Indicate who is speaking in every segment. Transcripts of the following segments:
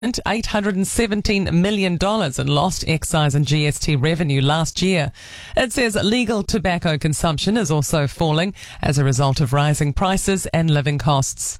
Speaker 1: $817 million in lost excise and GST revenue last year. It says legal tobacco consumption is also falling as a result of rising prices and living costs.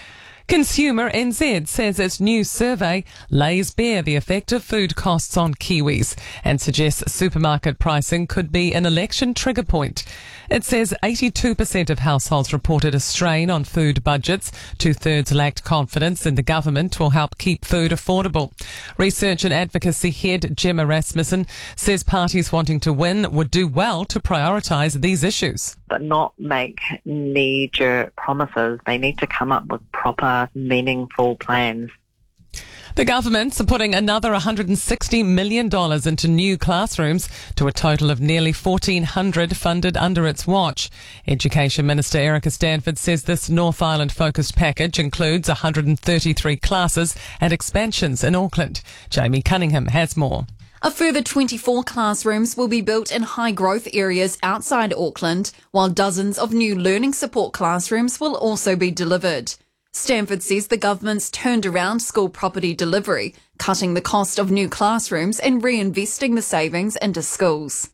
Speaker 1: Consumer NZ says its new survey lays bare the effect of food costs on Kiwis and suggests supermarket pricing could be an election trigger point. It says 82% of households reported a strain on food budgets. 2/3 lacked confidence in the government will help keep food affordable. Research and advocacy head Gemma Rasmussen says parties wanting to win would do well to prioritise these issues.
Speaker 2: But not make knee-jerk promises. They need to come up with proper, meaningful plans.
Speaker 1: The government's putting another $160 million into new classrooms to a total of nearly 1,400 funded under its watch. Education Minister Erica Stanford says this North Island-focused package includes 133 classes and expansions in Auckland. Jamie Cunningham has more.
Speaker 3: A further 24 classrooms will be built in high-growth areas outside Auckland, while dozens of new learning support classrooms will also be delivered. Stanford says the government's turned around school property delivery, cutting the cost of new classrooms and reinvesting the savings into schools.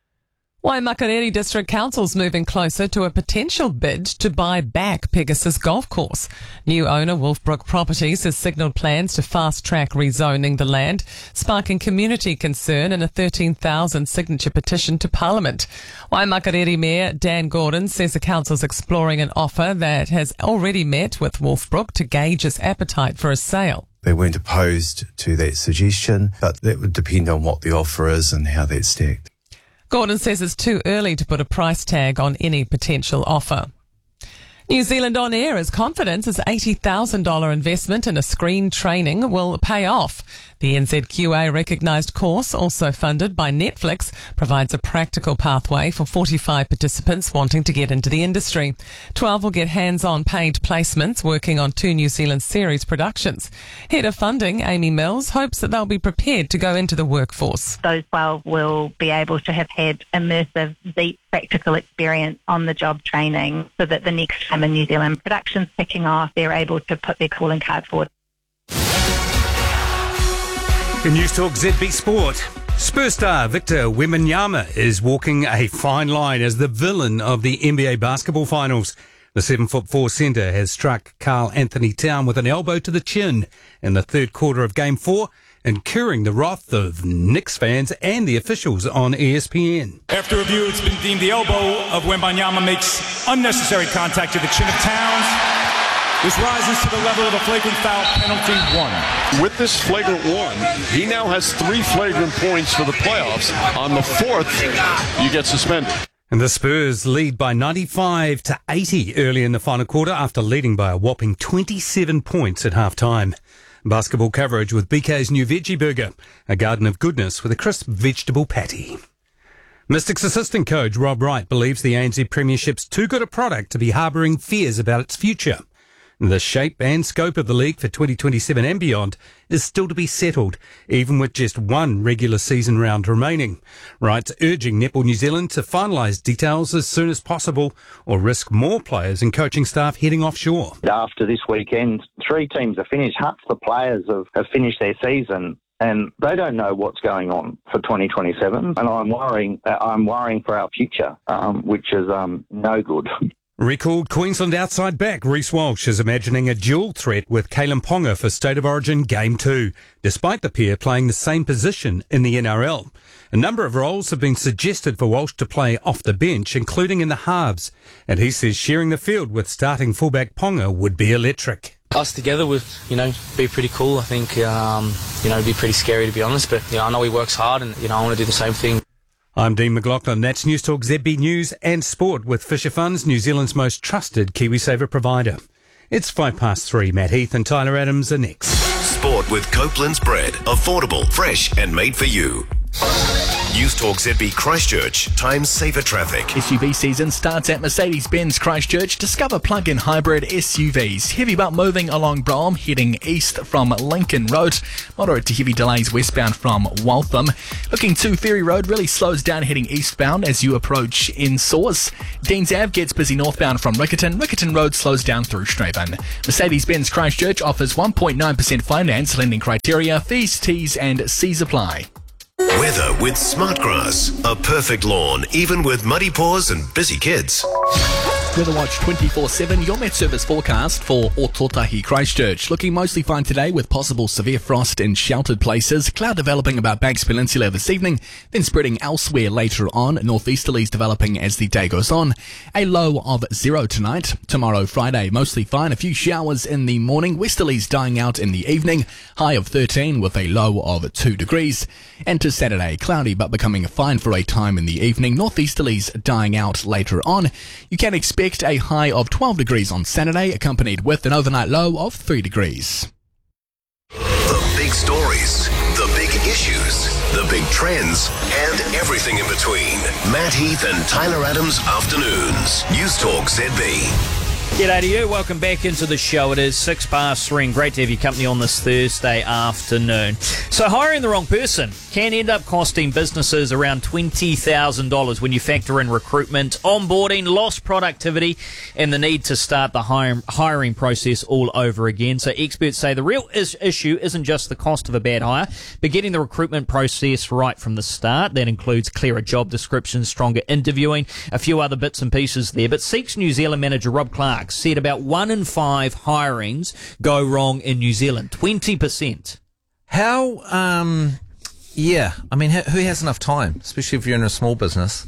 Speaker 3: Waimakariri District Council's moving closer to a potential bid to buy back Pegasus Golf Course. New owner Wolfbrook Properties has signalled plans to fast-track rezoning the land, sparking community concern in a 13,000 signature petition to Parliament. Waimakariri Mayor Dan Gordon says the council's exploring an offer that has already met with Wolfbrook to gauge its appetite for a sale.
Speaker 4: They weren't opposed to that suggestion, but that would depend on what the offer is and how that's stacked.
Speaker 1: Gordon says it's too early to put a price tag on any potential offer. New Zealand On Air is confident its $80,000 investment in a screen training will pay off. The NZQA recognised course, also funded by Netflix, provides a practical pathway for 45 participants wanting to get into the industry. 12 will get hands-on paid placements working on 2 New Zealand series productions. Head of Funding, Amy Mills, hopes that they'll be prepared to go into the workforce.
Speaker 5: Those 12 will be able to have had immersive, deep practical experience on the job training so that the next time a New Zealand production's kicking off, they're able to put their calling card forward.
Speaker 6: In News Talk ZB Sport, Spurs star Victor Wembanyama is walking a fine line as the villain of the NBA basketball finals. The 7'4" centre has struck Karl Anthony Towns with an elbow to the chin in the third quarter of Game 4, incurring the wrath of Knicks fans and the officials on ESPN.
Speaker 7: After review, it's been deemed the elbow of Wembanyama makes unnecessary contact to the chin of Towns. This rises to the level of a flagrant foul, penalty 1.
Speaker 8: With this flagrant 1, he now has 3 flagrant points for the playoffs. On the 4th, you get suspended.
Speaker 6: And the Spurs lead by 95-80 early in the final quarter after leading by a whopping 27 points at half-time. Basketball coverage with BK's new veggie burger, a garden of goodness with a crisp vegetable patty. Mystics assistant coach Rob Wright believes the ANZ Premiership's too good a product to be harbouring fears about its future. The shape and scope of the league for 2027 and beyond is still to be settled, even with just one regular season round remaining. Wright's urging Netball New Zealand to finalise details as soon as possible or risk more players and coaching staff heading offshore.
Speaker 9: After this weekend, 3 teams are finished. Half the players have finished their season and they don't know what's going on for 2027. And I'm worrying for our future, which is no good.
Speaker 6: Recalled Queensland outside back Reece Walsh is imagining a dual threat with Kalen Ponga for State of Origin Game 2, despite the pair playing the same position in the NRL. A number of roles have been suggested for Walsh to play off the bench, including in the halves, and he says sharing the field with starting fullback Ponga would be electric.
Speaker 10: Us together would, be pretty cool. I think, it'd be pretty scary to be honest, but, I know he works hard and, I want to do the same thing.
Speaker 6: I'm Dean McLaughlin. That's News Talk ZB News and Sport with Fisher Funds, New Zealand's most trusted KiwiSaver provider. It's 3:05. Matt Heath and Tyler Adams are next.
Speaker 11: Sport with Copeland's Bread. Affordable, fresh and made for you. News Talk ZB Christchurch. Time saver traffic.
Speaker 12: SUV season starts at Mercedes-Benz Christchurch. Discover plug-in hybrid SUVs. Heavy but moving along Brougham, heading east from Lincoln Road. Moderate to heavy delays westbound from Waltham. Looking to Ferry Road, really slows down heading eastbound as you approach Insource. Deans Ave gets busy northbound from Riccarton. Riccarton Road slows down through Straven. Mercedes-Benz Christchurch offers 1.9% finance lending criteria. Fees, T's and C's apply.
Speaker 11: Weather with Smartgrass. A perfect lawn, even with muddy paws and busy kids.
Speaker 12: Weather Watch 24/7, your Met Service forecast for Ōtautahi Christchurch. Looking mostly fine today with possible severe frost in sheltered places. Cloud developing about Banks Peninsula this evening, then spreading elsewhere later on. Northeasterlies developing as the day goes on. A low of 0 tonight. Tomorrow, Friday, mostly fine. A few showers in the morning. Westerlies dying out in the evening. High of 13 with a low of 2 degrees. And to Saturday, cloudy but becoming fine for a time in the evening. Northeasterlies dying out later on. You can expect a high of 12 degrees on Saturday, accompanied with an overnight low of 3 degrees.
Speaker 11: The big stories, the big issues, the big trends, and everything in between. Matt Heath and Tyler Adams Afternoons. News Talk ZB.
Speaker 13: G'day to you. Welcome back into the show. It is 3:06 and great to have your company on this Thursday afternoon. So hiring the wrong person can end up costing businesses around $20,000 when you factor in recruitment, onboarding, lost productivity, and the need to start the hiring process all over again. So experts say the real issue isn't just the cost of a bad hire, but getting the recruitment process right from the start. That includes clearer job descriptions, stronger interviewing, a few other bits and pieces there. But Seeks New Zealand manager Rob Clark said about 1 in 5 hirings go wrong in New Zealand. 20%.
Speaker 14: How, I mean, who has enough time, especially if you're in a small business,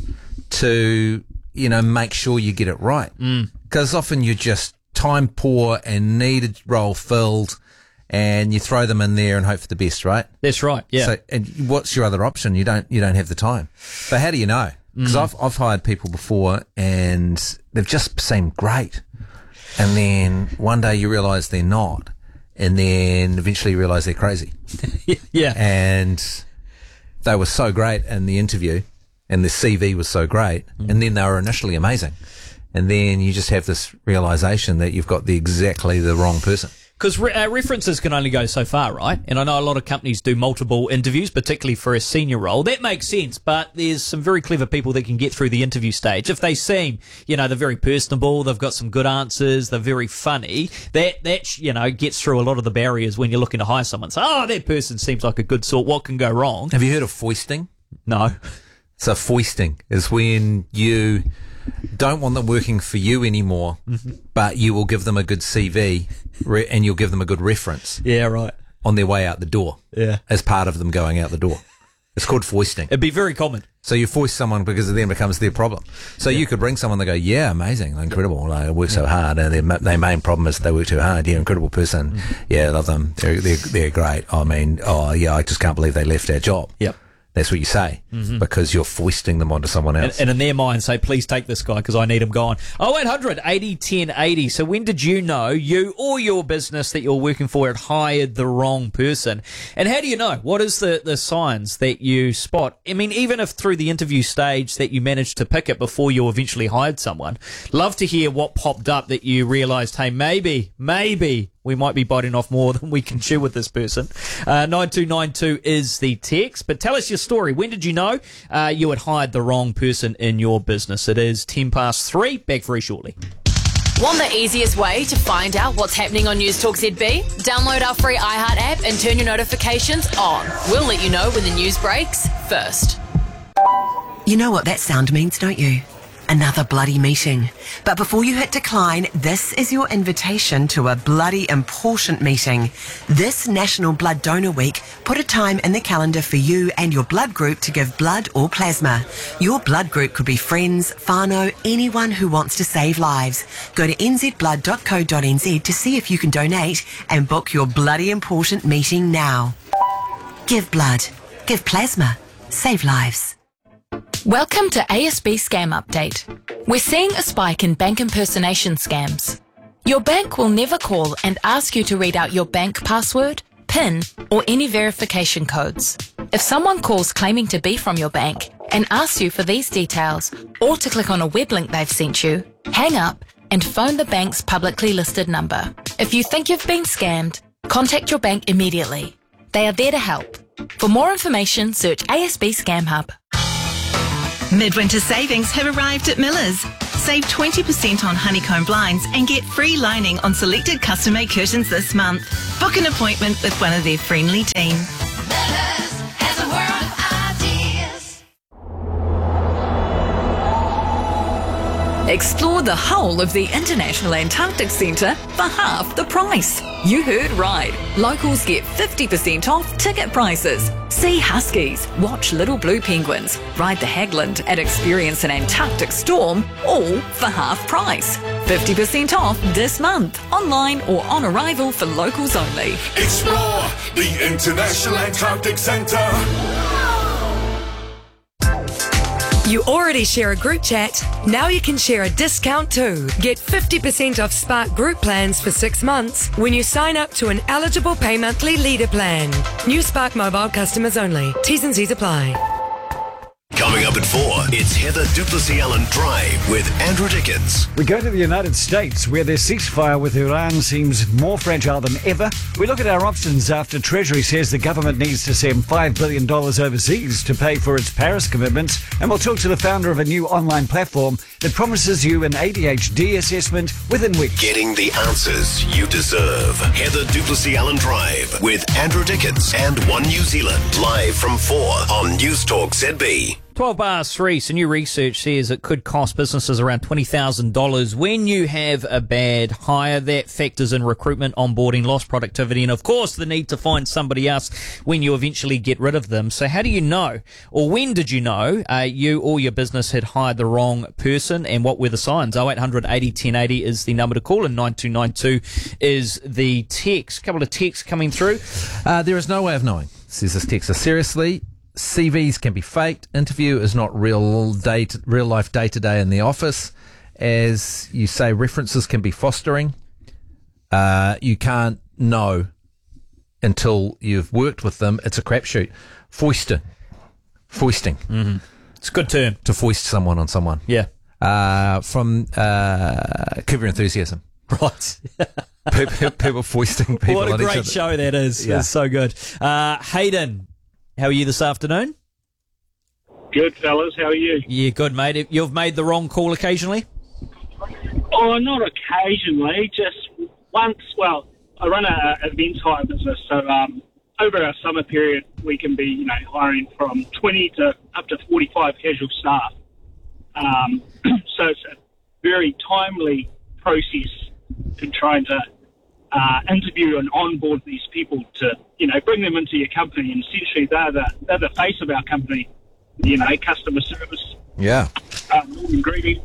Speaker 14: to, make sure you get it right? Because often you're just time poor and need a role filled and you throw them in there and hope for the best, right?
Speaker 13: That's right, yeah.
Speaker 14: So, and what's your other option? You don't have the time. But how do you know? Because I've hired people before and they've just seemed great. And then one day you realise they're not. And then eventually you realise they're crazy.
Speaker 13: Yeah.
Speaker 14: And they were so great in the interview and the CV was so great. And then they were initially amazing. And then you just have this realisation that you've got exactly the wrong person.
Speaker 13: Because references can only go so far, right? And I know a lot of companies do multiple interviews, particularly for a senior role. That makes sense, but there's some very clever people that can get through the interview stage. If they seem, they're very personable, they've got some good answers, they're very funny, that gets through a lot of the barriers when you're looking to hire someone. So, that person seems like a good sort. What can go wrong?
Speaker 14: Have you heard of foisting?
Speaker 13: No.
Speaker 14: So foisting is when you don't want them working for you anymore, but you will give them a good CV and you'll give them a good reference.
Speaker 13: Yeah, right.
Speaker 14: On their way out the door.
Speaker 13: Yeah.
Speaker 14: As part of them going out the door. It's called foisting.
Speaker 13: It'd be very common.
Speaker 14: So you foist someone because it then becomes their problem. So you could bring someone that go, yeah, amazing, incredible, they work so hard, and their main problem is they work too hard. Yeah, incredible person. Yeah, I love them. They're great. I mean, I just can't believe they left our job.
Speaker 13: Yep.
Speaker 14: That's what you say, because you're foisting them onto someone else.
Speaker 13: And in their mind, say, please take this guy because I need him gone. 0800 80 10 80. So when did you know you or your business that you're working for had hired the wrong person? And how do you know? What is the signs that you spot? I mean, even if through the interview stage that you managed to pick it before you eventually hired someone, love to hear what popped up that you realised, hey, maybe we might be biting off more than we can chew with this person. 9292 is the text. But tell us your story. When did you know you had hired the wrong person in your business? It is 3:10. Back very shortly.
Speaker 15: Want the easiest way to find out what's happening on News Talk ZB? Download our free iHeart app and turn your notifications on. We'll let you know when the news breaks first.
Speaker 16: You know what that sound means, don't you? Another bloody meeting. But before you hit decline, this is your invitation to a bloody important meeting. This National Blood Donor Week, put a time in the calendar for you and your blood group to give blood or plasma. Your blood group could be friends, whānau, anyone who wants to save lives. Go to nzblood.co.nz to see if you can donate and book your bloody important meeting now. Give blood. Give plasma. Save lives.
Speaker 17: Welcome to ASB Scam Update. We're seeing a spike in bank impersonation scams. Your bank will never call and ask you to read out your bank password, PIN, or any verification codes. If someone calls claiming to be from your bank and asks you for these details or to click on a web link they've sent you, hang up and phone the bank's publicly listed number. If you think you've been scammed, contact your bank immediately. They are there to help. For more information, search ASB Scam Hub.
Speaker 18: Midwinter savings have arrived at Miller's. Save 20% on honeycomb blinds and get free lining on selected custom-made curtains this month. Book an appointment with one of their friendly team.
Speaker 19: Explore the whole of the International Antarctic Centre for half the price. You heard right. Locals get 50% off ticket prices. See huskies, watch little blue penguins, ride the Hagland and experience an Antarctic storm, all for half price. 50% off this month, online or on arrival for locals only.
Speaker 20: Explore the International Antarctic Centre.
Speaker 21: You already share a group chat. Now you can share a discount too. Get 50% off Spark group plans for 6 months when you sign up to an eligible pay monthly leader plan. New Spark mobile customers only. T's and C's apply.
Speaker 11: Coming up at 4, it's Heather Duplessis-Allen Drive with Andrew Dickens.
Speaker 22: We go to the United States, where their ceasefire with Iran seems more fragile than ever. We look at our options after Treasury says the government needs to send $5 billion overseas to pay for its Paris commitments. And we'll talk to the founder of a new online platform that promises you an ADHD assessment within weeks.
Speaker 11: Getting the answers you deserve. Heather Duplessis-Allen Drive with Andrew Dickens and One New Zealand. Live from 4 on News Talk ZB.
Speaker 13: 3. So new research says it could cost businesses around $20,000 when you have a bad hire. That factors in recruitment, onboarding, lost productivity, and of course the need to find somebody else when you eventually get rid of them. So how do you know, or when did you know you or your business had hired the wrong person, and what were the signs? 0800 80 1080 is the number to call, and 9292 is the text. A couple of texts coming through.
Speaker 14: There is no way of knowing, says this texter. Seriously, CVs can be faked. Interview is not real life day to day in the office. As you say, references can be fostering. You can't know until you've worked with them. It's a crapshoot. Foisting.
Speaker 13: Mm-hmm. It's a good term.
Speaker 14: To foist someone on someone.
Speaker 13: Yeah.
Speaker 14: From Curb Your Enthusiasm.
Speaker 13: Right.
Speaker 14: people foisting people
Speaker 13: What a
Speaker 14: on each
Speaker 13: great
Speaker 14: other.
Speaker 13: show that is.
Speaker 14: Yeah.
Speaker 13: It's so good. Hayden, how are you this afternoon?
Speaker 23: Good, fellas. How are you?
Speaker 13: Yeah, good, mate. You've made the wrong call occasionally?
Speaker 23: Oh, not occasionally. Just once. Well, I run a events hire business, so over our summer period, we can be, hiring from 20 to up to 45 casual staff. So it's a very timely process in trying to interview and onboard these people to, bring them into your company. And essentially, they're the face of our company. Customer service.
Speaker 14: Yeah.
Speaker 23: Warm and greedy.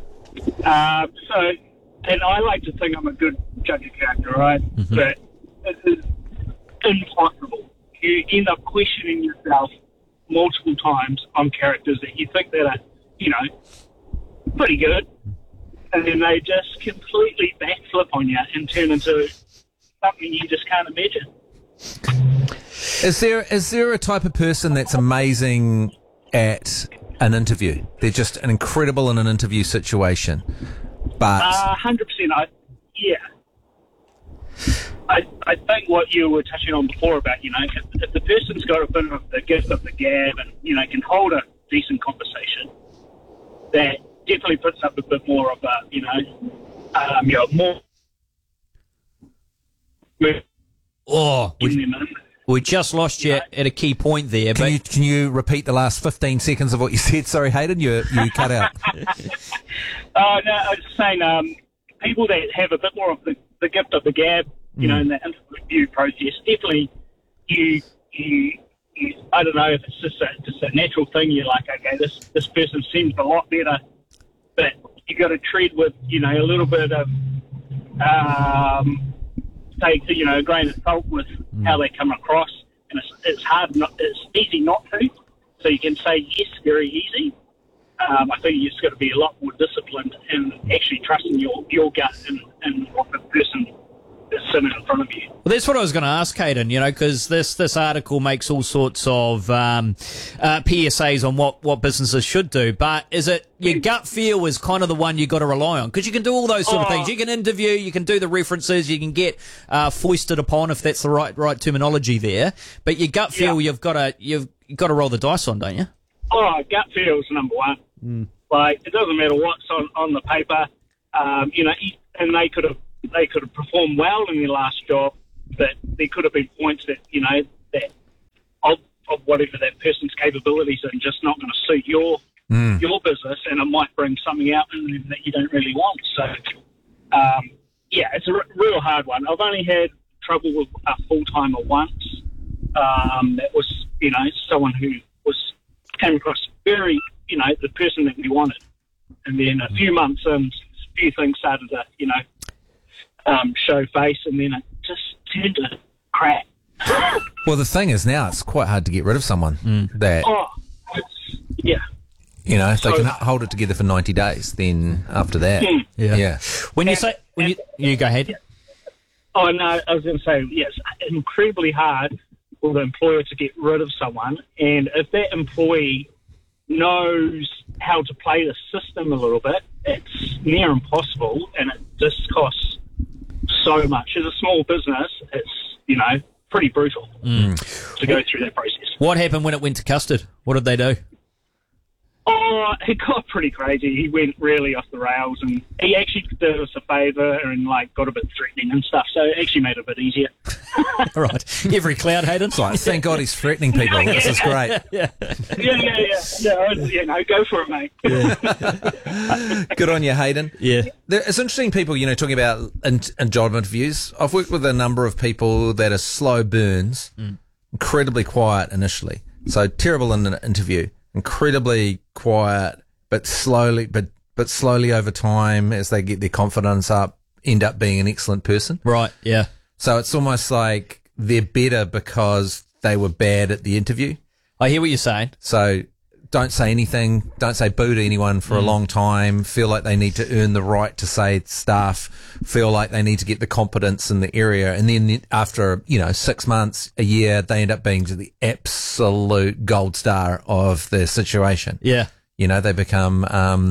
Speaker 23: And I like to think I'm a good judge of character, right?
Speaker 14: Mm-hmm.
Speaker 23: But it is impossible. You end up questioning yourself multiple times on characters that you think that are, pretty good, and then they just completely backflip on you and turn into something you just can't imagine.
Speaker 14: Is there a type of person that's amazing at an interview? They're just incredible in an interview situation, but
Speaker 23: 100%. I think what you were touching on before about, if the person's got a bit of the gift of the gab and, can hold a decent conversation, that definitely puts up a bit more of a, more.
Speaker 13: Oh, we just lost you at a key point there.
Speaker 14: Can you repeat the last 15 seconds of what you said? Sorry, Hayden, you cut out.
Speaker 23: No, I was just saying, people that have a bit more of the gift of the gab, in the interview process, definitely you I don't know if it's just a natural thing. You're like, okay, this person seems a lot better, but you got to tread with, a little bit of, take, a grain of salt with how they come across, and it's easy not to. So you can say yes very easy. I think you just got to be a lot more disciplined and actually trusting your gut and what the person sitting in front of you.
Speaker 13: Well, that's what I was going to ask, Hayden, because this article makes all sorts of PSAs on what businesses should do, but is it your gut feel is kind of the one you got to rely on? Because you can do all those sort of things. You can interview, you can do the references, you can get foisted upon, if that's the right terminology there, but your gut feel you've got to roll the dice on, don't you?
Speaker 23: Oh, gut feel is number one. Like, it doesn't matter what's on the paper, and they could have performed well in their last job, but there could have been points that, that of whatever that person's capabilities are just not going to suit your business, and it might bring something out in them that you don't really want. So, it's a real hard one. I've only had trouble with a full-timer once. That was, someone who came across very, the person that we wanted. And then a few months in, a few things started to, show face, and then it just turned to crap.
Speaker 14: Well, the thing is now it's quite hard to get rid of someone that... if they can hold it together for 90 days, then after that...
Speaker 13: When you go ahead.
Speaker 23: Oh, no, I was going to say, yes, incredibly hard for the employer to get rid of someone, and if that employee knows how to play the system a little bit, it's near impossible, and it just costs so much. As a small business, it's, pretty brutal to go through that process.
Speaker 13: What happened when it went to custard? What did they do?
Speaker 23: Oh, it got pretty crazy. He went really off the rails, and he actually did us a favour and got a bit threatening and stuff. So it actually made it a bit easier.
Speaker 13: All right, every cloud, Hayden.
Speaker 14: Thank God he's threatening people. This is great.
Speaker 23: Yeah, go for it, mate.
Speaker 14: Good on you, Hayden.
Speaker 13: Yeah,
Speaker 14: it's interesting. People, talking about in job interviews. I've worked with a number of people that are slow burns, incredibly quiet initially. So terrible in an interview. Incredibly quiet, but slowly over time, as they get their confidence up, end up being an excellent person.
Speaker 13: Right, yeah.
Speaker 14: So it's almost like they're better because they were bad at the interview.
Speaker 13: I hear what you're saying.
Speaker 14: So don't say anything. Don't say boo to anyone for a long time. Feel like they need to earn the right to say stuff. Feel like they need to get the competence in the area. And then after, 6 months, a year, they end up being the absolute gold star of the situation.
Speaker 13: Yeah.
Speaker 14: They become,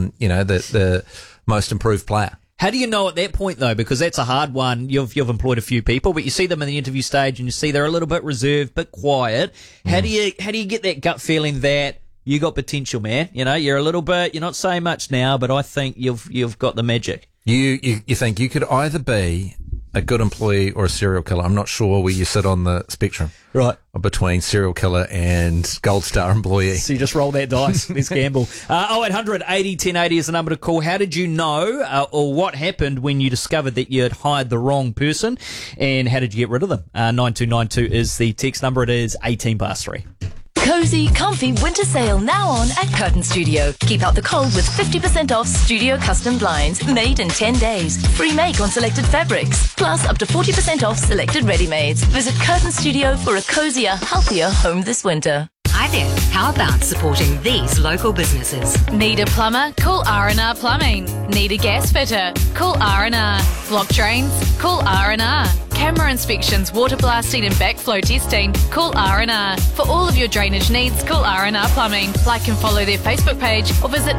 Speaker 14: the most improved player.
Speaker 13: How do you know at that point, though? Because that's a hard one. You've employed a few people, but you see them in the interview stage and you see they're a little bit reserved, bit quiet. How do you get that gut feeling that you got potential, man? You're a little bit, you're not saying much now, but I think you've got the magic.
Speaker 14: You think you could either be a good employee or a serial killer. I'm not sure where you sit on the spectrum.
Speaker 13: Right.
Speaker 14: Between serial killer and gold star employee.
Speaker 13: So you just roll that dice. Let's gamble. 0800 80 1080 is the number to call. How did you know or what happened when you discovered that you had hired the wrong person? And how did you get rid of them? 9292 is the text number. It is 3:18.
Speaker 15: Cozy, comfy winter sale now on at Curtain Studio. Keep out the cold with 50% off studio custom blinds made in 10 days. Free make on selected fabrics. Plus up to 40% off selected ready-mades. Visit Curtain Studio for a cozier, healthier home this winter.
Speaker 2: Hi there. How about supporting these local businesses?
Speaker 17: Need a plumber? Call R&R Plumbing. Need a gas fitter? Call R&R. Block drains? Call R&R. Camera inspections, water blasting and backflow testing? Call R&R. For all of your drainage needs, call R&R Plumbing. Like and follow their Facebook page or visit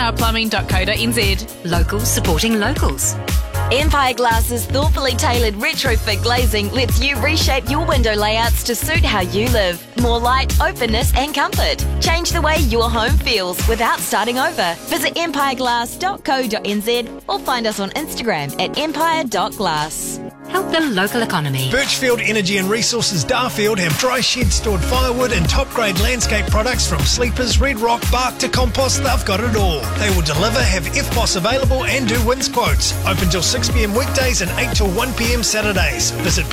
Speaker 17: rnrplumbing.co.nz.
Speaker 2: Locals supporting locals.
Speaker 15: Empire Glass's thoughtfully tailored retrofit glazing lets you reshape your window layouts to suit how you live. More light, openness and comfort. Change the way your home feels without starting over. Visit empireglass.co.nz or find us on Instagram at empire.glass.
Speaker 2: Help the local economy.
Speaker 3: Birchfield Energy and Resources Darfield have dry shed stored firewood and top grade landscape products from sleepers, red rock, bark to compost. They've got it all. They will deliver, have FBOS available and do wins quotes. Open till 6 p.m. weekdays and 8 till 1 p.m. Saturdays. Visit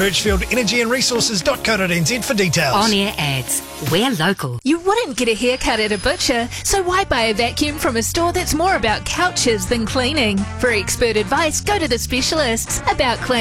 Speaker 3: birchfieldenergyandresources.co.nz for details.
Speaker 2: On air ads. We're local.
Speaker 4: You wouldn't get a haircut at a butcher, so why buy a vacuum from a store that's more about couches than cleaning? For expert advice, go to the specialists. About Clean.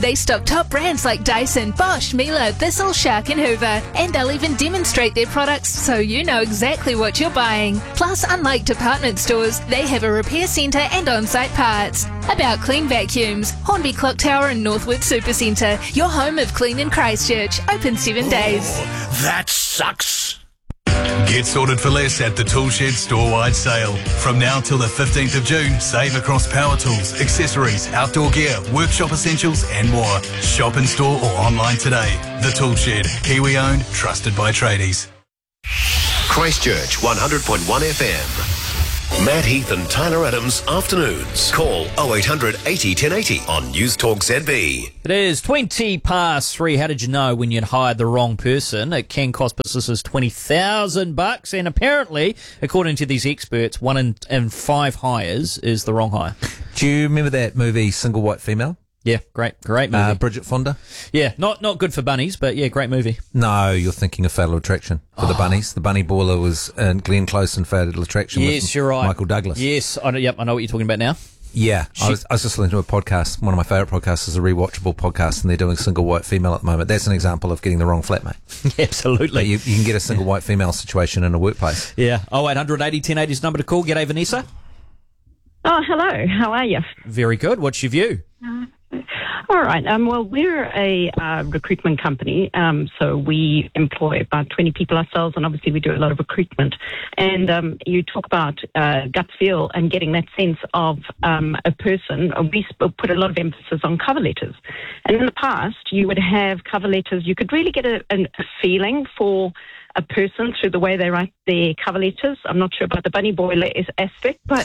Speaker 4: They stock top brands like Dyson, Bosch, Miele, Thistle, Shark and Hoover, and they'll even demonstrate their products so you know exactly what you're buying. Plus, unlike department stores, they have a repair centre and on-site parts. About Clean Vacuums, Hornby Clock Tower and Northwood Supercentre, your home of clean in Christchurch, open 7 days.
Speaker 20: That sucks.
Speaker 1: Get sorted for less at the Toolshed store-wide sale. From now till the 15th of June, save across power tools, accessories, outdoor gear, workshop essentials and more. Shop in store or online today. The Toolshed, Kiwi-owned, trusted by tradies.
Speaker 11: Christchurch 100.1 FM. Matt Heath and Tyler Adams afternoons. Call 0800 80 1080 on News Talk ZB.
Speaker 13: It is 3:20. How did you know when you'd hired the wrong person? It can cost businesses $20,000, and apparently, according to these experts, 1 in 5 hires is the wrong hire.
Speaker 14: Do you remember that movie, Single White Female?
Speaker 13: Yeah, great movie.
Speaker 14: Bridget Fonda?
Speaker 13: Yeah, not good for bunnies, but yeah, great movie.
Speaker 14: No, you're thinking of Fatal Attraction for the bunnies. The bunny boiler was in Glenn Close in Fatal Attraction with
Speaker 13: you're right.
Speaker 14: Michael Douglas.
Speaker 13: Yes, I know what you're talking about now.
Speaker 14: Yeah, I was just listening to a podcast. One of my favourite podcasts is a rewatchable podcast, and they're doing Single White Female at the moment. That's an example of getting the wrong flatmate.
Speaker 13: Absolutely.
Speaker 14: You can get a single white female situation in a workplace.
Speaker 13: Yeah. 0800 80 1080 is number to call. G'day, Vanessa.
Speaker 5: Oh, hello. How are you?
Speaker 13: Very good. What's your view?
Speaker 5: All right. Well, we're a recruitment company, so we employ about 20 people ourselves, and obviously we do a lot of recruitment. And you talk about gut feel and getting that sense of a person. We put a lot of emphasis on cover letters. And in the past, you would have cover letters. You could really get a feeling for a person through the way they write their cover letters. I'm not sure about the bunny boiler aspect, but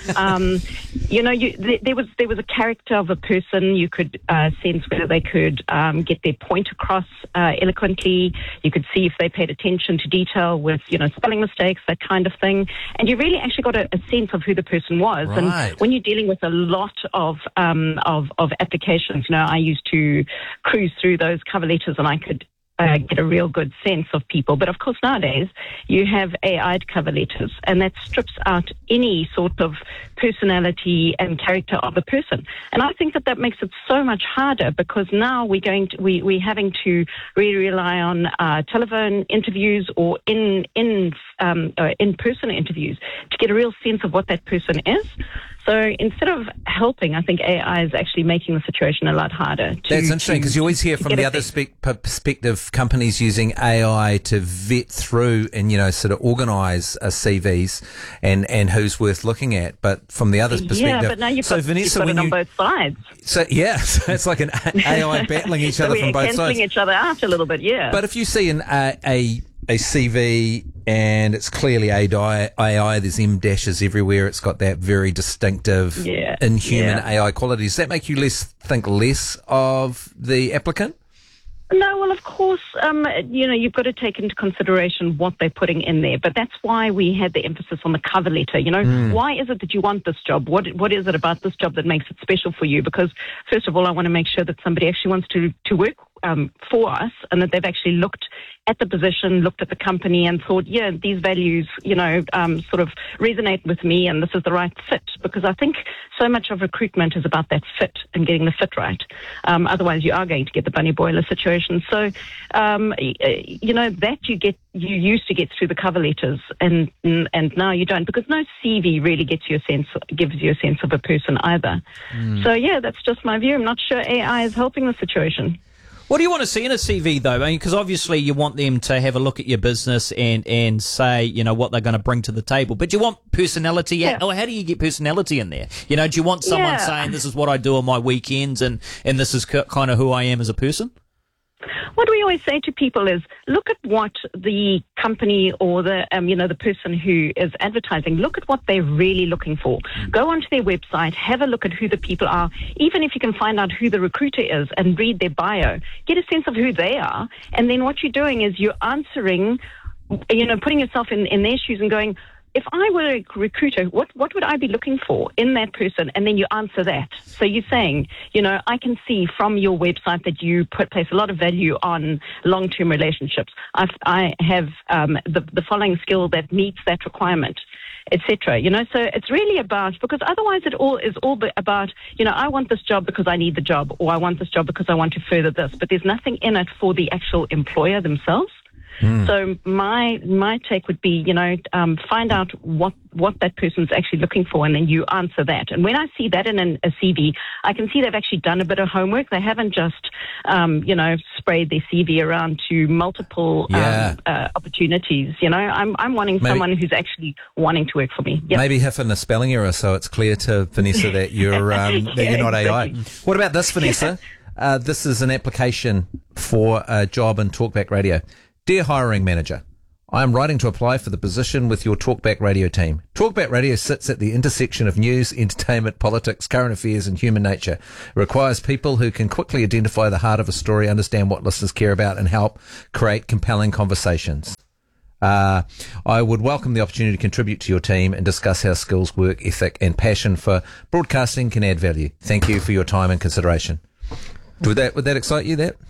Speaker 5: there was a character of a person. You could sense whether they could get their point across eloquently. You could see if they paid attention to detail with spelling mistakes, that kind of thing. And you really actually got a sense of who the person was.
Speaker 14: Right.
Speaker 5: And when you're dealing with a lot of applications, I used to cruise through those cover letters, and I could get a real good sense of people. But of course, nowadays, you have AI'd cover letters, and that strips out any sort of personality and character of a person. And I think that makes it so much harder, because now we're having to really rely on telephone interviews or in-person interviews to get a real sense of what that person is. So instead of helping, I think AI is actually making the situation a lot harder.
Speaker 14: That's interesting, because you always hear from the other perspective, companies using AI to vet through and, sort of organise CVs and who's worth looking at. But from the other perspective...
Speaker 5: Yeah, but now you've got it on both sides.
Speaker 14: So it's like an AI battling each other from both sides.
Speaker 5: We're cancelling each other out a little bit, yeah.
Speaker 14: But if you see a CV and it's clearly AI, there's M dashes everywhere. It's got that very distinctive, inhuman AI quality. Does that make you think less of the applicant?
Speaker 5: No, well, of course, you've got to take into consideration what they're putting in there. But that's why we had the emphasis on the cover letter. Why is it that you want this job? What is it about this job that makes it special for you? Because, first of all, I want to make sure that somebody actually wants to work for us, and that they've actually looked at the position, looked at the company, and thought, yeah, these values, sort of resonate with me, and this is the right fit. Because I think so much of recruitment is about that fit and getting the fit right. Otherwise, you are going to get the bunny boiler situation. So, that you used to get through the cover letters, and now you don't, because no CV really gives you a sense of a person either. So yeah, that's just my view. I'm not sure AI is helping the situation.
Speaker 13: What do you want to see in a CV, though? Because obviously you want them to have a look at your business and say, what they're going to bring to the table. But you want personality. Yeah. Or how do you get personality in there? Do you want someone saying, this is what I do on my weekends and this is kind of who I am as a person?
Speaker 5: What we always say to people is, look at what the company or the person who is advertising, look at what they're really looking for. Go onto their website, have a look at who the people are, even if you can find out who the recruiter is and read their bio, get a sense of who they are. And then what you're doing is you're answering, putting yourself in their shoes and going, if I were a recruiter, what would I be looking for in that person? And then you answer that. So you're saying, I can see from your website that you place a lot of value on long-term relationships. I have the following skill that meets that requirement. etc. So it's really about, because otherwise it all is about, I want this job because I need the job, or I want this job because I want to further this, but there's nothing in it for the actual employer themselves. So my take would be, find out what that person's actually looking for, and then you answer that. And when I see that in a CV, I can see they've actually done a bit of homework. They haven't just, sprayed their CV around to multiple opportunities. I'm wanting someone who's actually wanting to work for me. Yep.
Speaker 14: Maybe have in a spelling error so it's clear to Vanessa that you're that you're not AI. What about this, Vanessa? This is an application for a job in Talkback Radio. Dear hiring manager, I am writing to apply for the position with your Talkback Radio team. Talkback Radio sits at the intersection of news, entertainment, politics, current affairs and human nature. It requires people who can quickly identify the heart of a story, understand what listeners care about and help create compelling conversations. I would welcome the opportunity to contribute to your team and discuss how skills, work ethic and passion for broadcasting can add value. Thank you for your time and consideration. Would that excite you, that?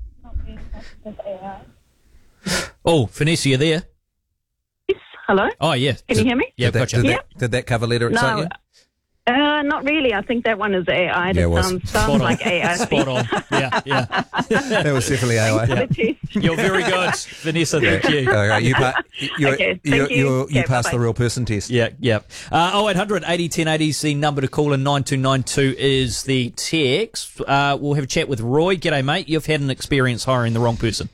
Speaker 13: Oh, Vanessa, you there?
Speaker 5: Yes, hello?
Speaker 13: Oh, yeah.
Speaker 5: Can you hear me?
Speaker 13: Yeah, gotcha.
Speaker 14: Did that cover letter excite you?
Speaker 5: Not really. I think that one is AI.
Speaker 14: Yeah, it was.
Speaker 5: Sounds like AI.
Speaker 13: Spot on. Yeah.
Speaker 14: That was definitely AI.
Speaker 13: You're very good, Vanessa. Thank you.
Speaker 14: All right, you
Speaker 5: you.
Speaker 14: passed the real person test.
Speaker 13: Yeah. 0800 80 1080 is the number to call, and 9292 is the text. We'll have a chat with Roy. G'day, mate. You've had an experience hiring the wrong person.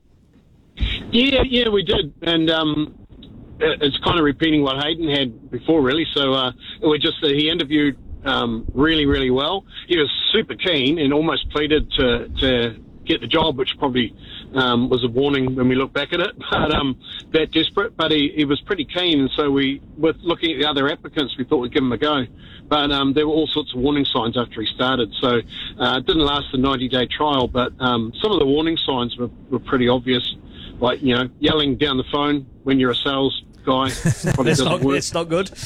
Speaker 7: Yeah, we did, and it's kind of repeating what Hayden had before, really. So he interviewed really, really well. He was super keen and almost pleaded to get the job, which probably was a warning when we look back at it. But that desperate, but he was pretty keen, and so with looking at the other applicants, we thought we'd give him a go. But there were all sorts of warning signs after he started. So it didn't last the 90-day trial, but some of the warning signs were pretty obvious. Like, yelling down the phone when you're a sales guy probably doesn't work.
Speaker 13: That's not good.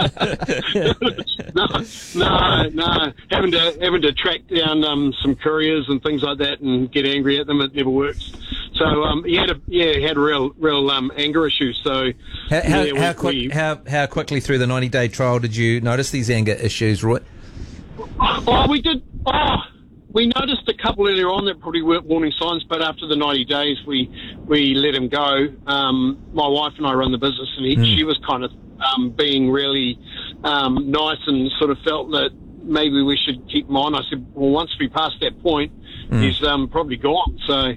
Speaker 7: No. Having to track down some couriers and things like that and get angry at them, it never works. So he had real anger issues. So
Speaker 14: how quickly through the 90-day trial did you notice these anger issues, Roy?
Speaker 7: We did. We noticed a couple earlier on that probably weren't warning signs, but after the 90 days, we let him go. My wife and I run the business, and she was kind of being really nice and sort of felt that maybe we should keep him on. I said, well, once we pass that point, he's probably gone. So,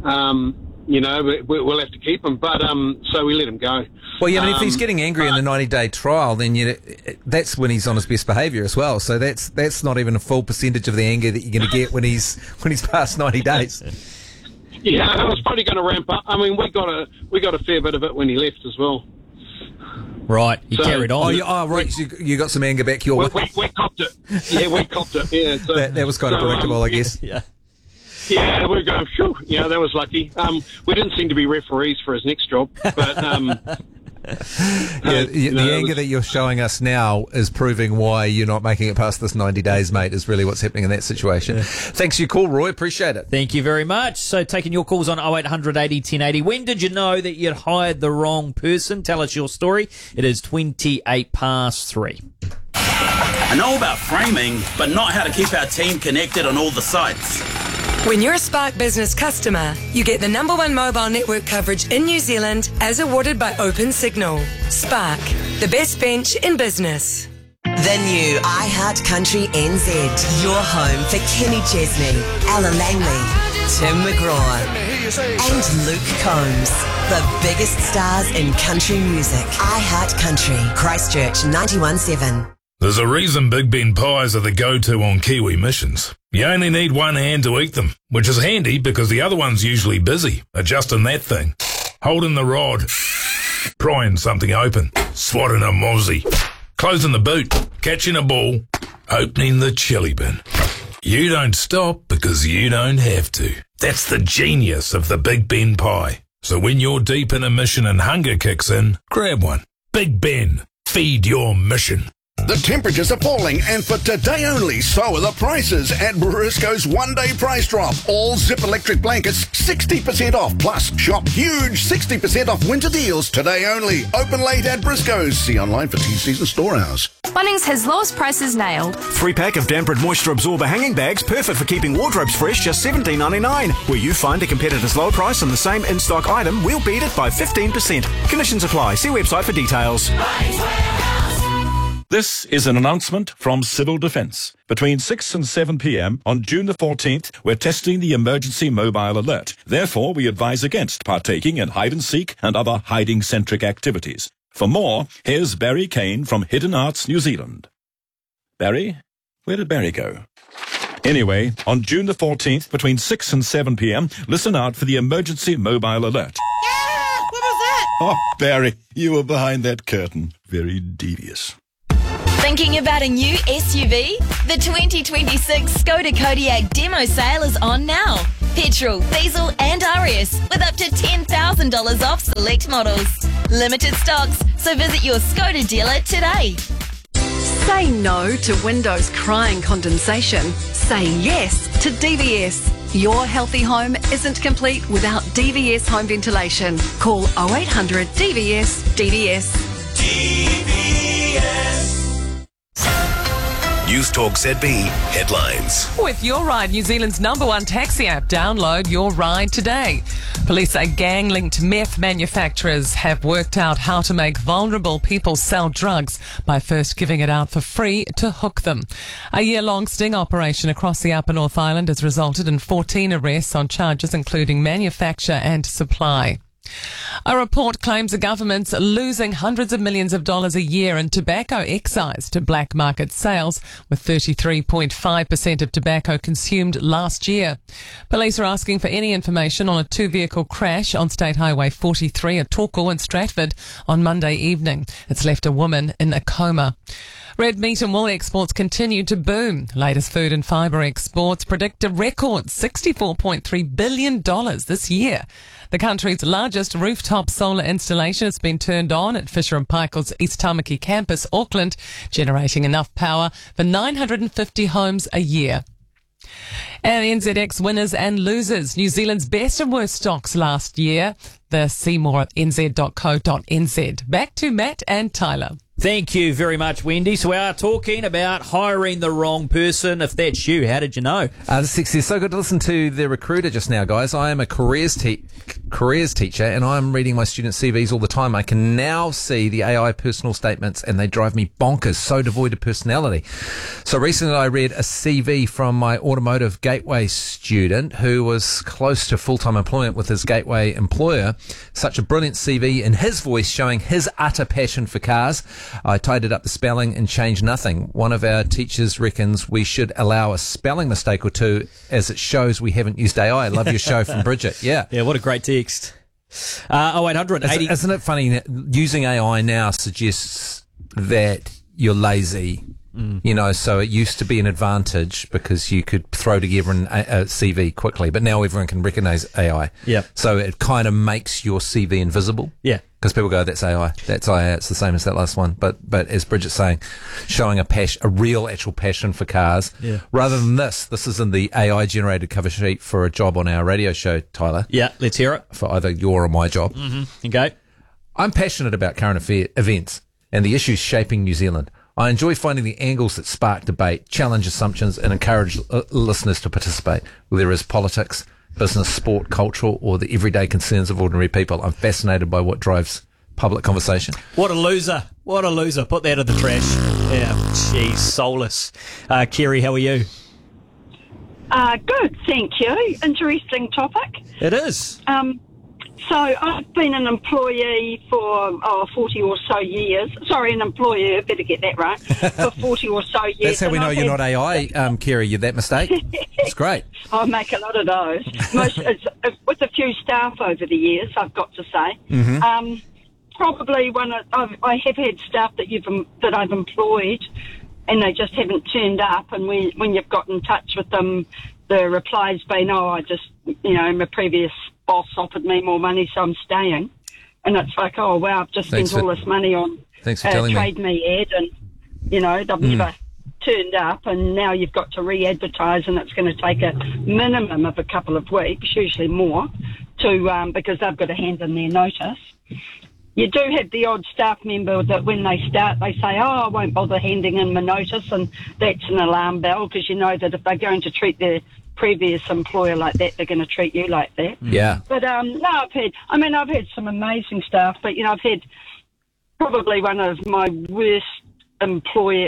Speaker 7: we'll have to keep him. But so we let him go.
Speaker 14: Well, yeah, I mean, if he's getting angry in the 90-day trial, then that's when he's on his best behaviour as well. So that's not even a full percentage of the anger that you're going to get when he's past 90 days.
Speaker 7: Yeah, it was probably going to ramp up. I mean, we got a fair bit of it when he left as well.
Speaker 13: Right, he carried on.
Speaker 14: Right, you got some anger back your way.
Speaker 7: We copped it. Yeah, we copped it. Yeah, so,
Speaker 14: that was kind of predictable, I guess.
Speaker 7: Yeah. Yeah, we go. Phew, that was lucky. We didn't seem to be referees for his next job, but
Speaker 14: the anger that you're showing us now is proving why you're not making it past this 90 days, mate, is really what's happening in that situation. Thanks for your call, Roy. Appreciate it.
Speaker 13: Thank you very much. So taking your calls on 0800 80 1080. When did you know that you'd hired the wrong person? Tell us your story. It is 3:28.
Speaker 20: I know about framing, but not how to keep our team connected on all the sites.
Speaker 21: When you're a Spark Business customer, you get the #1 mobile network coverage in New Zealand as awarded by OpenSignal. Spark, the best bench in business.
Speaker 16: The new iHeart Country NZ. Your home for Kenny Chesney, Ella Langley, Tim McGraw, and Luke Combs. The biggest stars in country music. iHeart Country, Christchurch 91.7.
Speaker 8: There's a reason Big Ben pies are the go-to on Kiwi missions. You only need one hand to eat them, which is handy because the other one's usually busy, adjusting that thing, holding the rod, prying something open, swatting a mozzie, closing the boot, catching a ball, opening the chili bin. You don't stop because you don't have to. That's the genius of the Big Ben pie. So when you're deep in a mission and hunger kicks in, grab one. Big Ben, feed your mission.
Speaker 6: The temperatures are falling, and for today only, so are the prices at Briscoe's one-day price drop. All Zip electric blankets 60% off, plus shop huge 60% off winter deals today only. Open late at Briscoe's. See online for TCs and store hours.
Speaker 9: Bunnings has lowest prices nailed.
Speaker 10: 3-pack of Dampered Moisture Absorber hanging bags, perfect for keeping wardrobes fresh, just $17.99. Where you find a competitor's low price on the same in-stock item, we'll beat it by 15%. Conditions apply. See website for details.
Speaker 24: This is an announcement from Civil Defence. Between 6 and 7 p.m. on June the 14th, we're testing the emergency mobile alert. Therefore, we advise against partaking in hide-and-seek and other hiding-centric activities. For more, here's Barry Kane from Hidden Arts New Zealand. Barry? Where did Barry go? Anyway, on June the 14th, between 6 and 7 p.m, listen out for the emergency mobile alert.
Speaker 25: What was that?
Speaker 24: Oh, Barry, you were behind that curtain. Very devious.
Speaker 15: Thinking about a new SUV? The 2026 Skoda Kodiaq demo sale is on now. Petrol, diesel and RS with up to $10,000 off select models. Limited stocks, so visit your Skoda dealer today.
Speaker 26: Say no to windows crying condensation. Say yes to DVS. Your healthy home isn't complete without DVS home ventilation. Call 0800 DVS DVS.
Speaker 11: News Talk ZB headlines.
Speaker 27: With Your Ride, New Zealand's #1 taxi app, download Your Ride today. Police say gang-linked meth manufacturers have worked out how to make vulnerable people sell drugs by first giving it out for free to hook them. A year-long sting operation across the Upper North Island has resulted in 14 arrests on charges including manufacture and supply. A report claims the government's losing hundreds of millions of dollars a year in tobacco excise to black market sales, with 33.5% of tobacco consumed last year. Police are asking for any information on a two-vehicle crash on State Highway 43 at Torquay in Stratford on Monday evening. It's left a woman in a coma. Red meat and wool exports continue to boom. Latest food and fibre exports predict a record $64.3 billion this year. The country's largest rooftop solar installation has been turned on at Fisher & Paykel's East Tamaki campus, Auckland, generating enough power for 950 homes a year. And NZX winners and losers. New Zealand's best and worst stocks last year. The see more at nz.co.nz. Back to Matt and Tyler.
Speaker 13: Thank you very much, Wendy. So we are talking about hiring the wrong person. If that's you, how did you know?
Speaker 14: This is so good to listen to the recruiter just now, guys. I am a careers teacher, and I'm reading my student CVs all the time. I can now see the AI personal statements, and they drive me bonkers, so devoid of personality. So recently I read a CV from my automotive gateway student who was close to full-time employment with his gateway employer. Such a brilliant CV in his voice showing his utter passion for cars. I tidied up the spelling and changed nothing. One of our teachers reckons we should allow a spelling mistake or two as it shows we haven't used AI. I love your show from Bridget. Yeah.
Speaker 13: Yeah, what a great text. 0800 80...
Speaker 14: Isn't it funny? Using AI now suggests that you're lazy. You know, so it used to be an advantage because you could throw together a CV quickly, but now everyone can recognize AI.
Speaker 13: Yeah.
Speaker 14: So it kind of makes your CV invisible.
Speaker 13: Yeah.
Speaker 14: Because people go, that's AI. That's AI. It's the same as that last one. But as Bridget's saying, showing a real actual passion for cars.
Speaker 13: Yeah.
Speaker 14: Rather than this is in the AI generated cover sheet for a job on our radio show, Tyler.
Speaker 13: Yeah, let's hear it.
Speaker 14: For either your or my job.
Speaker 13: Mm-hmm. Okay.
Speaker 14: I'm passionate about current events and the issues shaping New Zealand. I enjoy finding the angles that spark debate, challenge assumptions, and encourage listeners to participate, whether it's politics, business, sport, cultural, or the everyday concerns of ordinary people. I'm fascinated by what drives public conversation.
Speaker 13: What a loser. What a loser. Put that in the trash. Yeah, geez, soulless. Kerry, how are you?
Speaker 28: Good, thank you. Interesting topic.
Speaker 13: It is.
Speaker 28: So I've been an employee for 40 or so years. Sorry, an employer, better get that right. For 40 or so years.
Speaker 14: That's how we know you're not AI, Kerry. You're that mistake. It's great.
Speaker 28: I make a lot of those. With a few staff over the years, I've got to say.
Speaker 14: Mm-hmm.
Speaker 28: Probably I have had staff that I've employed, and they just haven't turned up. And when you've got in touch with them, the reply's been, my previous boss offered me more money, so I'm staying. And it's like, oh, wow, I've just spent all this money on
Speaker 14: Trade
Speaker 28: Me ad, and You know, they've never turned up, and now you've got to re-advertise, and it's going to take a minimum of a couple of weeks, usually more, to because they've got to hand in their notice. You do have the odd staff member that when they start, they say, I won't bother handing in my notice, and that's an alarm bell, because you know that if they're going to treat their previous employer like that, they're going to treat you like that.
Speaker 14: Yeah.
Speaker 28: But no, I've had some amazing staff, but I've had probably one of my worst employer,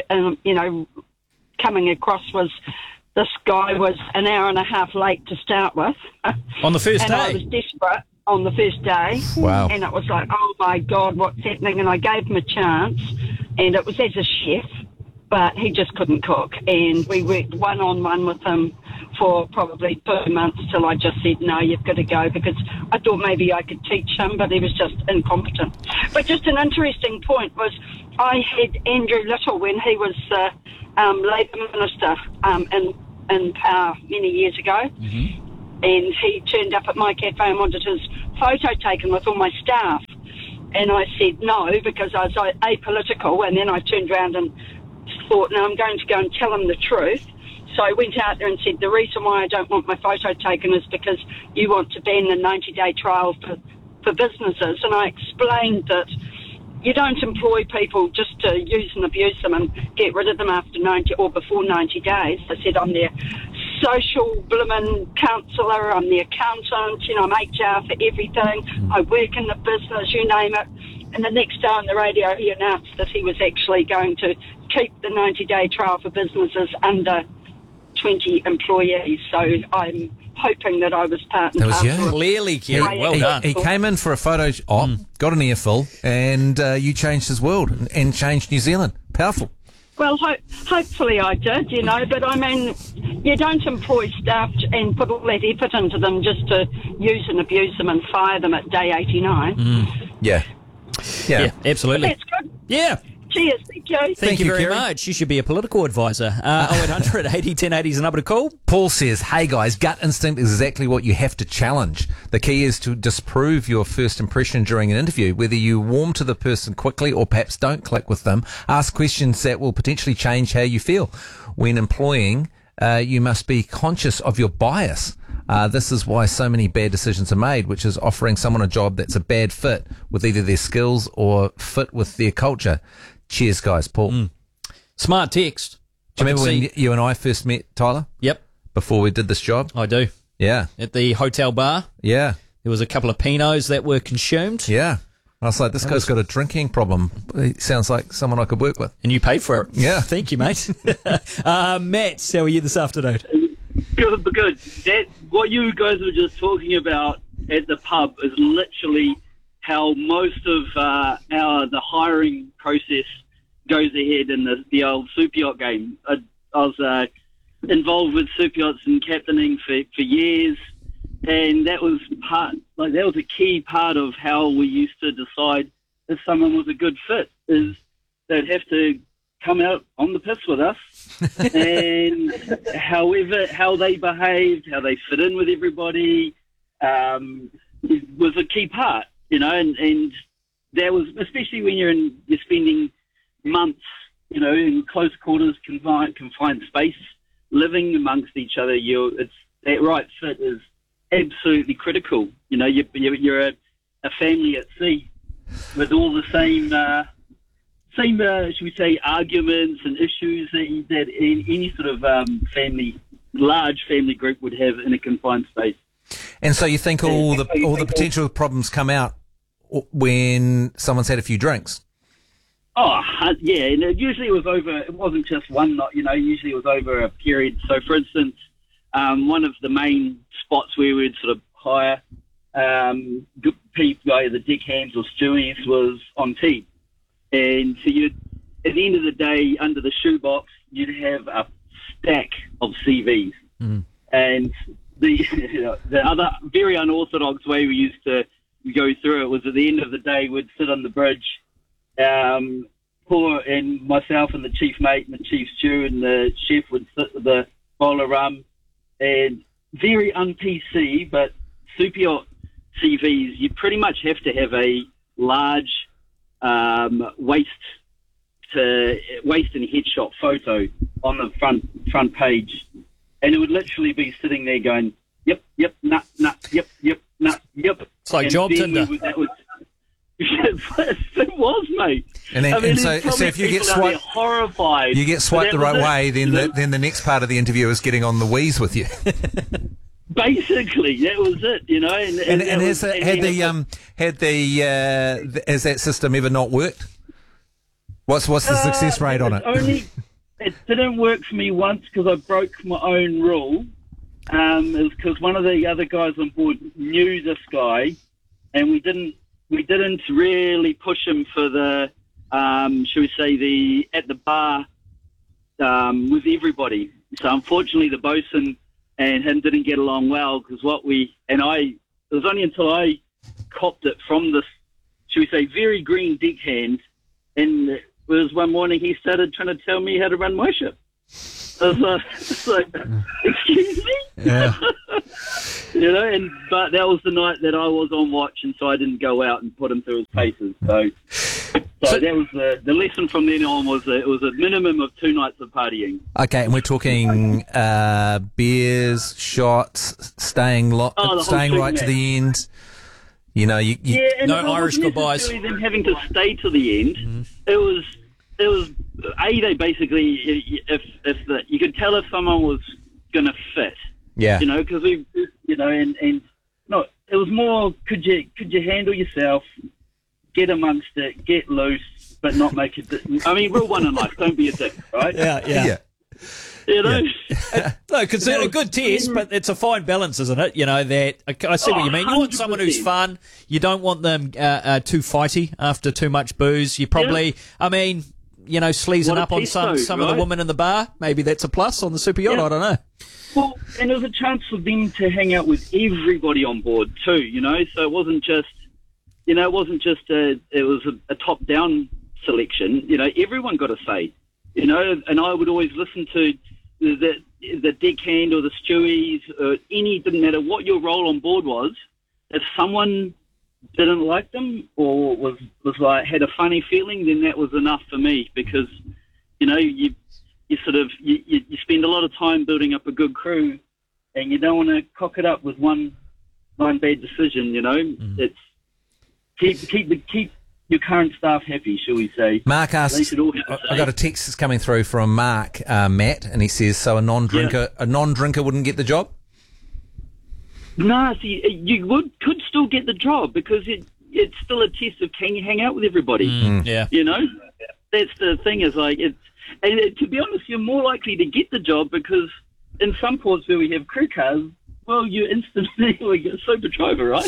Speaker 28: coming across was this guy was an hour and a half late to start with.
Speaker 13: On the first
Speaker 28: and
Speaker 13: day?
Speaker 28: I was desperate on the first day.
Speaker 14: Wow.
Speaker 28: And it was like, oh my God, what's happening? And I gave him a chance, and it was as a chef, but he just couldn't cook. And we worked one-on-one with him for probably 2 months till I just said, no, you've got to go, because I thought maybe I could teach him, but he was just incompetent. But just an interesting point was I had Andrew Little when he was Labour Minister in power many years ago.
Speaker 13: Mm-hmm.
Speaker 28: And he turned up at my cafe and wanted his photo taken with all my staff. And I said no, because I was apolitical. And then I turned around and thought, no, I'm going to go and tell him the truth. So I went out there and said, the reason why I don't want my photo taken is because you want to ban the 90-day trial for businesses. And I explained that you don't employ people just to use and abuse them and get rid of them after 90 or before 90 days. I said, I'm their social bloomin' counsellor, I'm the accountant, I'm HR for everything, I work in the business, you name it. And the next day on the radio he announced that he was actually going to keep the 90-day trial for businesses under 20 employees. So I'm hoping that I was part and
Speaker 14: That was
Speaker 28: parcel.
Speaker 14: you.
Speaker 13: Clearly, Kieran. Well done.
Speaker 14: He came in for a photo op, got an earful, and you changed his world and changed New Zealand. Powerful.
Speaker 28: Well, hopefully I did, but I mean, you don't employ staff and put all that effort into them just to use and abuse them and fire them at day 89.
Speaker 14: Yeah.
Speaker 13: Yeah, absolutely.
Speaker 28: That's good.
Speaker 13: Yeah.
Speaker 28: Cheers, thank you.
Speaker 13: Thank you very
Speaker 14: Kieran.
Speaker 13: much. You should be a political advisor. 0800 80 1080 is the number to call.
Speaker 14: Paul says, hey guys, gut instinct is exactly what you have to challenge. The key is to disprove your first impression during an interview. Whether you warm to the person quickly or perhaps don't click with them, ask questions that will potentially change how you feel. When employing, you must be conscious of your bias. This is why so many bad decisions are made, which is offering someone a job that's a bad fit with either their skills or fit with their culture. Cheers, guys. Paul.
Speaker 13: Smart text.
Speaker 14: Do you remember when you and I first met, Tyler?
Speaker 13: Yep.
Speaker 14: Before we did this job?
Speaker 13: I do.
Speaker 14: Yeah.
Speaker 13: At the hotel bar.
Speaker 14: Yeah.
Speaker 13: There was a couple of Pinots that were consumed.
Speaker 14: Yeah. I was like, this guy's got a drinking problem. He sounds like someone I could work with.
Speaker 13: And you paid for it.
Speaker 14: Yeah.
Speaker 13: Thank you, mate. Matt, how are you this afternoon?
Speaker 2: Good. That, what you guys were just talking about at the pub is literally how most of the hiring process goes ahead in the old super yacht game. I was involved with super yachts and captaining for years, and that was a key part of how we used to decide if someone was a good fit. Is they'd have to come out on the piss with us, and how they behaved, how they fit in with everybody, was a key part. And that was, especially when you're spending months, in close quarters, confined space, living amongst each other. It's that right fit is absolutely critical. You're a family at sea with all the same, should we say, arguments and issues that any sort of large family group would have in a confined space.
Speaker 14: And so you think all the potential problems come out when someone's had a few drinks?
Speaker 2: Oh, yeah. And usually it wasn't just one night, usually it was over a period. So, for instance, one of the main spots where we'd sort of hire good people, the deckhands or stewies, was on tea. And so at the end of the day, under the shoebox, you'd have a stack of CVs. And the other very unorthodox way we used to go through it was at the end of the day, we'd sit on the bridge, Paul and myself and the chief mate and the chief stew and the chef would sit with a bowl of rum, and very un-PC, but super yacht CVs, you pretty much have to have a large waist to waste any headshot photo on the front page, and it would literally be sitting there going, yep, nah, yep.
Speaker 13: It's like
Speaker 2: and
Speaker 13: job
Speaker 2: then
Speaker 13: Tinder.
Speaker 2: It was, mate.
Speaker 14: And, then,
Speaker 2: I mean,
Speaker 14: and so
Speaker 2: there's
Speaker 14: if you get
Speaker 2: people out there
Speaker 14: swiped,
Speaker 2: horrified.
Speaker 14: you get swiped the
Speaker 2: But that
Speaker 14: right
Speaker 2: was it,
Speaker 14: way, then
Speaker 2: you know?
Speaker 14: then the next part of the interview is getting on the wheeze with you.
Speaker 2: Basically, that was it, you know. And
Speaker 14: has that system ever not worked? What's the success rate on it?
Speaker 2: It didn't work for me once because I broke my own rule. It was because one of the other guys on board knew this guy, and we didn't really push him for the, shall we say, at the bar with everybody. So unfortunately, the bosun and him didn't get along well because it was only until I copped it from this, shall we say, very green deckhand, and it was one morning he started trying to tell me how to run my ship. I was like, excuse me?
Speaker 14: Yeah.
Speaker 2: You know, but that was the night that I was on watch, and so I didn't go out and put him through his paces. So that was the lesson from then on was that it was a minimum of 2 nights of partying.
Speaker 14: Okay, and we're talking beers, shots, staying right to the end. You know,
Speaker 2: no Irish goodbyes. Them having to stay to the end. Mm-hmm. It was they basically you could tell if someone was going to fit.
Speaker 14: Yeah.
Speaker 2: You know, because we, you know, and no, it was more could you handle yourself, get amongst it, get loose, but not make it. I mean, rule one in life: don't be a dick, right?
Speaker 13: Yeah.
Speaker 2: You know,
Speaker 13: no, because a good test, but it's a fine balance, isn't it? You know that I see what you mean. You want someone who's fun. You don't want them too fighty after too much booze. You probably, I mean, you know, sleazing up on some of the women in the bar. Maybe that's a plus on the super yacht. I don't know.
Speaker 2: Well, and there was a chance for them to hang out with everybody on board too. You know, so it wasn't just, it was a top-down selection. You know, everyone got a say. You know, and I would always listen to the deckhand or the stewies or didn't matter what your role on board was. If someone didn't like them or was like had a funny feeling, then that was enough for me because, you know, you spend a lot of time building up a good crew, and you don't want to cock it up with one bad decision. You know, it's keep your current staff happy, shall we say?
Speaker 14: Mark asks, I got a text that's coming through from Mark, Matt, and he says, so a non-drinker wouldn't get the job?
Speaker 2: No, see, you could still get the job because it's still a test of can you hang out with everybody?
Speaker 13: Yeah.
Speaker 2: You know? That's the thing is like, to be honest, you're more likely to get the job because in some ports where we have crew cars, well, you instantly get a sober driver, right?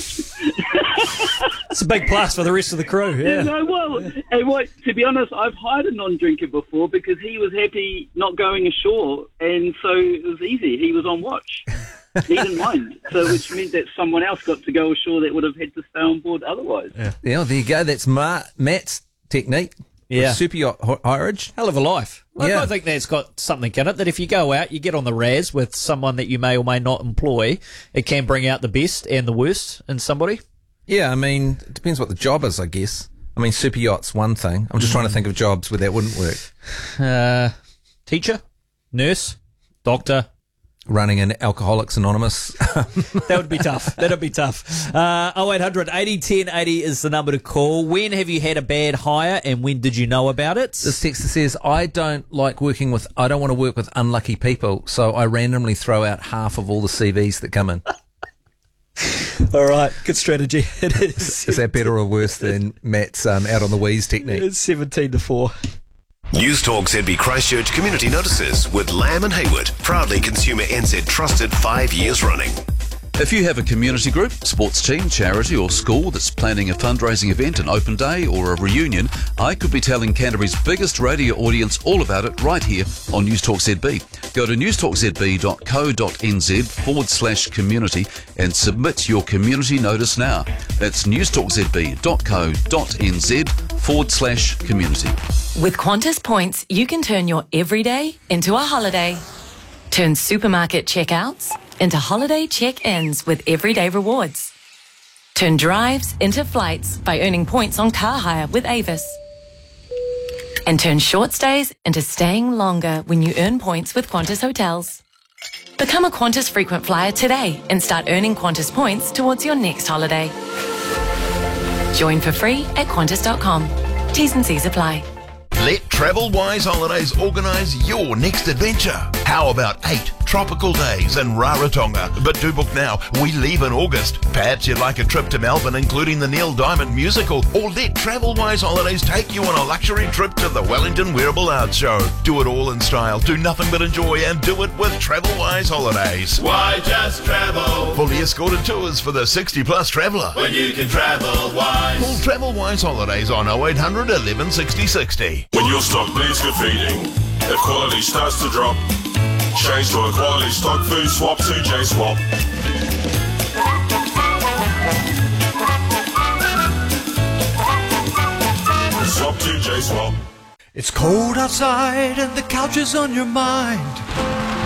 Speaker 13: It's a big plus for the rest of the crew, yeah.
Speaker 2: You know, to be honest, I've hired a non-drinker before because he was happy not going ashore, and so it was easy. He was on watch. He didn't mind. So which meant that someone else got to go ashore that would have had to stay on board otherwise.
Speaker 14: Yeah, there you go. That's Matt's technique.
Speaker 13: Yeah.
Speaker 14: Super yacht hireage.
Speaker 13: Hell of a life. I think that's got something in it, that if you go out, you get on the RAS with someone that you may or may not employ, it can bring out the best and the worst in somebody.
Speaker 14: Yeah, I mean, it depends what the job is, I guess. I mean, super yacht's one thing. I'm just trying to think of jobs where that wouldn't work.
Speaker 13: Teacher, nurse, doctor.
Speaker 14: Running an Alcoholics Anonymous.
Speaker 13: That would be tough. That'd be tough. 0800 80 10 80 is the number to call. When have you had a bad hire and when did you know about it?
Speaker 14: This texter says, I don't want to work with unlucky people, so I randomly throw out half of all the CVs that come in.
Speaker 13: All right, good strategy. It is.
Speaker 14: Is that better or worse than Matt's out on the wheeze technique?
Speaker 13: It's 17-4.
Speaker 11: News Talk ZB Christchurch Community Notices with Lamb and Hayward, proudly Consumer NZ trusted 5 years running.
Speaker 3: If you have a community group, sports team, charity or school that's planning a fundraising event, an open day or a reunion, I could be telling Canterbury's biggest radio audience all about it right here on News Talk ZB. Go to newstalkzb.co.nz/community and submit your community notice now. That's newstalkzb.co.nz/community.
Speaker 15: With Qantas points, you can turn your everyday into a holiday. Turn supermarket checkouts into holiday check-ins with everyday rewards. Turn drives into flights by earning points on car hire with Avis. and turn short stays into staying longer when you earn points with Qantas Hotels. Become a Qantas frequent flyer today and start earning Qantas points towards your next holiday. Join for free at Qantas.com. T's and C's apply.
Speaker 1: Let TravelWise Holidays organise your next adventure. How about 8 tropical days in Rarotonga? But do book now. We leave in August. Perhaps you'd like a trip to Melbourne, including the Neil Diamond musical, or let TravelWise Holidays take you on a luxury trip to the Wellington Wearable Arts Show. Do it all in style. Do nothing but enjoy, and do it with TravelWise Holidays.
Speaker 4: Why just travel?
Speaker 1: Fully escorted tours for the 60-plus traveller.
Speaker 4: When you can travel wise.
Speaker 1: Call TravelWise Holidays on 0800 11 60 60.
Speaker 4: When your stock needs good feeding, if quality starts to drop, change to a quality stock food swap to J-Swap. Swap to J-Swap.
Speaker 12: It's cold outside and the couch is on your mind.